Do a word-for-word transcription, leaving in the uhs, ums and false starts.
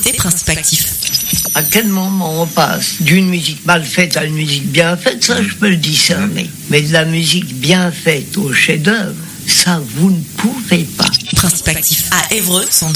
écoutez Principe Actif. À quel moment on passe d'une musique mal faite à une musique bien faite, ça je peux le discerner. Mais de la musique bien faite au chef-d'œuvre, ça vous ne pouvez pas. Principe Actif à Évreux, cent deux.